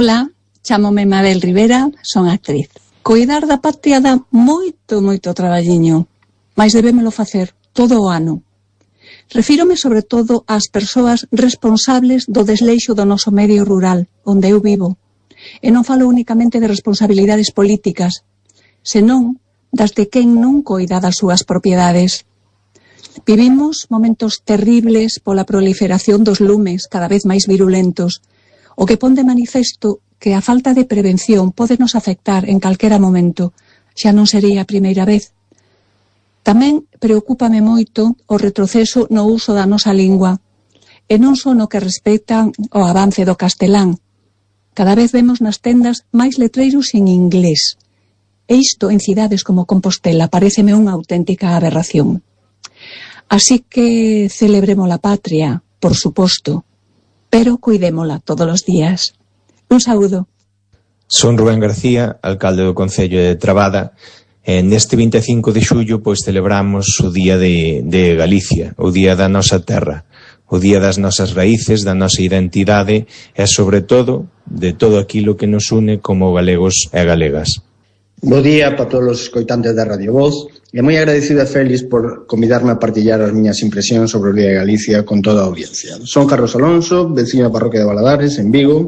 Ola, chámome Mabel Rivera, son actriz. Coidar da patria dá moito traballiño, mais debémolo facer todo o ano. Refírome sobre todo ás persoas responsables do desleixo do noso medio rural, onde eu vivo. E non falo únicamente de responsabilidades políticas, senón das de quen non coida das súas propiedades. Vivimos momentos terribles pola proliferación dos lumes cada vez máis virulentos, o que pon de manifesto que a falta de prevención pode nos afectar en calquera momento, xa non sería a primeira vez. Tamén preocúpame moito o retroceso no uso da nosa lingua, e non só no que respecta ao avance do castelán. Cada vez vemos nas tendas máis letreiros en inglés. E isto en cidades como Compostela paréceme unha auténtica aberración. Así que celebremos la patria, por suposto, pero cuidémola todos os días. Un saúdo. Son Rubén García, alcalde do Concello de Trabada. Neste 25 de xullo celebramos o Día de Galicia, o Día da nosa terra, o Día das nosas raíces, da nosa identidade e, sobre todo, de todo aquilo que nos une como galegos e galegas. Bo día para todos os escoitantes da Radio Voz e moi agradecido a Félix por convidarme a partillar as miñas impresións sobre o Día de Galicia con toda a audiencia. Son Carlos Alonso, veciño da parroquia de Valadares, en Vigo,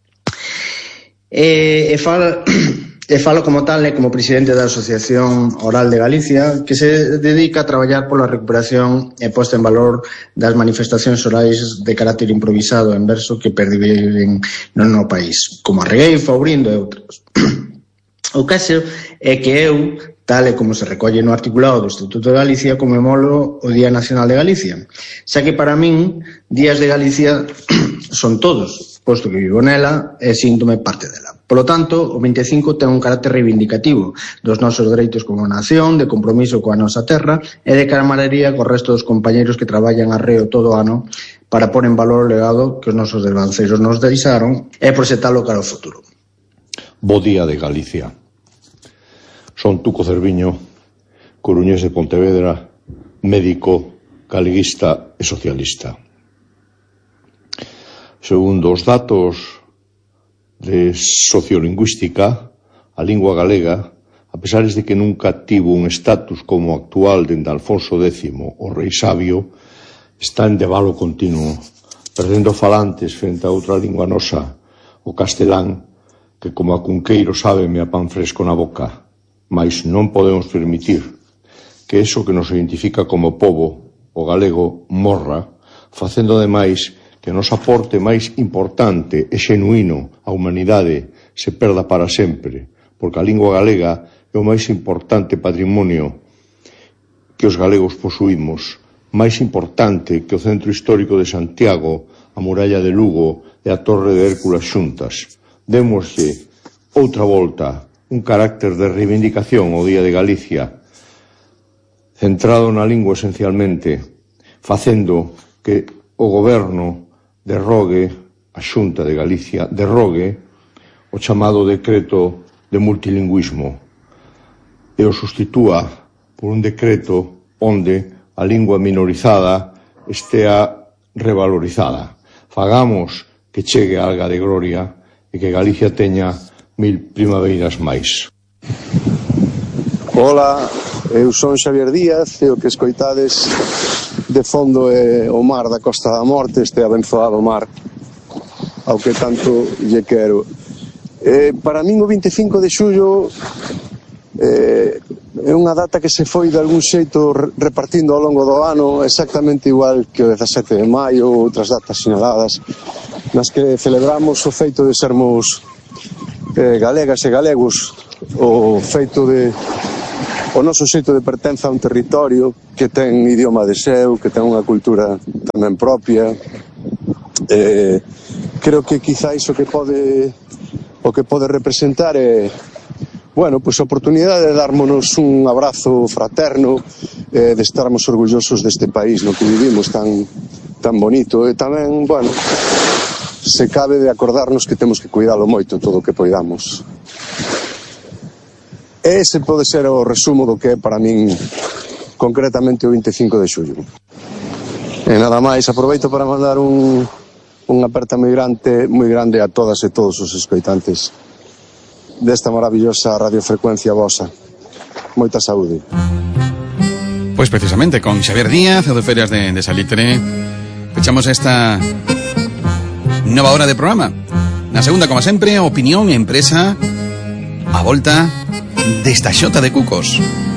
e falo como tal como presidente da Asociación Oral de Galicia, que se dedica a traballar pola recuperación e posta en valor das manifestacións orais de carácter improvisado en verso que perviven no noso país, como a regueifa, o brindo e outros. O caso é que eu, tal e como se recolle no articulado do Estatuto de Galicia, comemoro o Día Nacional de Galicia, xa que para min días de Galicia son todos, posto que vivo nela e síntome parte dela. Por lo tanto, o 25 ten un carácter reivindicativo dos nosos dereitos como nación, de compromiso coa nosa terra e de camaradería co resto dos compañeiros que traballan arreo todo o ano para pôr en valor o legado que os nosos devanceiros nos deixaron e proxectalo cara ao futuro. Bo día de Galicia. Son Tuco Cerviño, coruñés de Pontevedra, médico, galeguista e socialista. Segundo os datos de sociolingüística, a lingua galega, a pesar de que nunca tivo un estatus como actual dende Alfonso X, o rei sabio, está en debalo continuo, perdendo falantes frente a outra lingua nosa, o castelán, que como a cunqueiro sábeme a pan fresco na boca, mais non podemos permitir que eso que nos identifica como pobo, o galego, morra, facendo ademais que o noso aporte máis importante e xenuíno á humanidade se perda para sempre, porque a lingua galega é o máis importante patrimonio que os galegos posuímos, máis importante que o centro histórico de Santiago, a muralla de Lugo e a torre de Hércules xuntas. Démoslle outra volta, un carácter de reivindicación ao Día de Galicia, centrado na lingua esencialmente, facendo que o goberno derrogue, a Xunta de Galicia derrogue o chamado decreto de multilingüismo e o sustitúa por un decreto onde a lingua minorizada estea revalorizada. Fagamos que chegue a alga de gloria e que Galicia teña 1000 primaveiras máis. Ola, eu son Xavier Díaz e o que escoitades de fondo é o mar da Costa da Morte, este abenzoado mar ao que tanto lle quero. Para min o 25 de xullo é unha data que se foi de algún xeito repartindo ao longo do ano exactamente igual que o 17 de maio ou outras datas sinaladas nas que celebramos o feito de sermos galegas e galegos, o feito de o noso xeito de pertenza a un territorio que ten idioma de seu, que ten unha cultura tamén propia. Creo que quizáis o que pode representar é, bueno, pois a oportunidade de darmonos un abrazo fraterno, de estarmos orgullosos deste país no que vivimos tan bonito, e tamén, bueno, se cabe de acordarnos que temos que cuidalo moito todo o que poidamos. Ese pode ser o resumo do que é para min concretamente o 25 de xullo. E nada máis, aproveito para mandar un unha aperta moi grande a todas e todos os escoitantes desta maravillosa radiofrecuencia vosa. Moita saúde. Pois precisamente con Xavier Díaz, de Ferias de Salitre, pechamos esta nova hora de programa. Na segunda, como sempre, opinión e empresa a volta desta xota de cucos.